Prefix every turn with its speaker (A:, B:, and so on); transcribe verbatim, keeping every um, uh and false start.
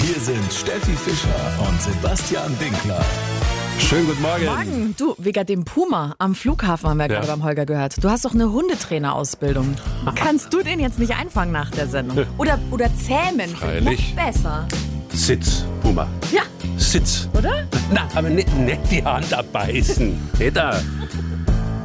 A: Hier sind Steffi Fischer und Sebastian Winkler.
B: Schönen guten Morgen.
C: Morgen. Du, wegen dem Puma am Flughafen haben wir
B: Ja.
C: gerade beim Holger gehört. Du hast doch eine Hundetrainerausbildung. Kannst du den jetzt nicht einfangen nach der Sendung? Oder, oder zähmen?
B: Freilich.
C: Noch besser.
B: Sitz, Puma.
C: Ja,
B: Sitz.
C: oder?
B: Na, aber nicht, nicht die Hand abbeißen. Nicht da.